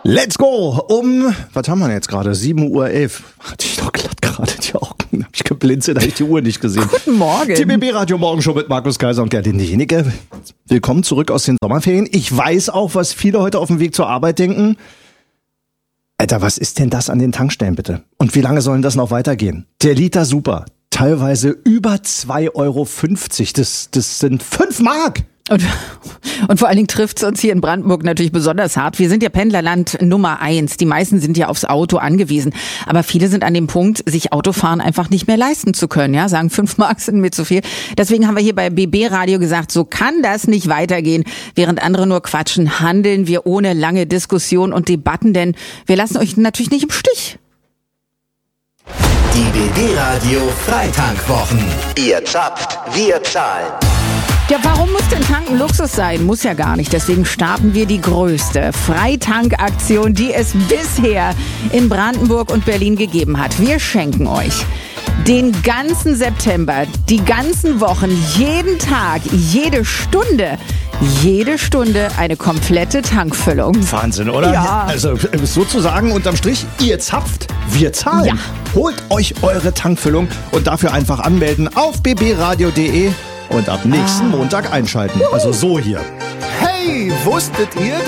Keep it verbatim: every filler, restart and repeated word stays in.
Let's go! Um, was haben wir denn jetzt gerade? sieben Uhr elf. Hatte ich doch glatt gerade die Augen. Hab ich geblinzelt, habe ich die Uhr nicht gesehen. Guten Morgen. T B B Radio Morgenshow mit Markus Kaiser und Gerlinde Jenecke. Willkommen zurück aus den Sommerferien. Ich weiß auch, was viele heute auf dem Weg zur Arbeit denken. Alter, was ist denn das an den Tankstellen bitte? Und wie lange sollen das noch weitergehen? Der Liter super. Teilweise über zwei Euro fünfzig. Das, das sind fünf Mark. Und, und vor allen Dingen trifft es uns hier in Brandenburg natürlich besonders hart. Wir sind ja Pendlerland Nummer eins. Die meisten sind ja aufs Auto angewiesen. Aber viele sind an dem Punkt, sich Autofahren einfach nicht mehr leisten zu können. Ja, sagen, fünf Mark sind mir zu viel. Deswegen haben wir hier bei B B Radio gesagt, so kann das nicht weitergehen. Während andere nur quatschen, handeln wir ohne lange Diskussion und Debatten, denn wir lassen euch natürlich nicht im Stich. Die B B Radio Freitankwwochen. Ihr zapft, wir zahlen. Ja, warum muss denn Tanken Luxus sein? Muss ja gar nicht. Deswegen starten wir die größte Freitankaktion, die es bisher in Brandenburg und Berlin gegeben hat. Wir schenken euch den ganzen September, die ganzen Wochen, jeden Tag, jede Stunde, jede Stunde eine komplette Tankfüllung. Wahnsinn, oder? Ja. Also sozusagen unterm Strich, ihr zapft, wir zahlen. Ja. Holt euch eure Tankfüllung und dafür einfach anmelden auf b b radio punkt d e und ab nächsten Montag einschalten. Also so hier. Hey, wusstet ihr,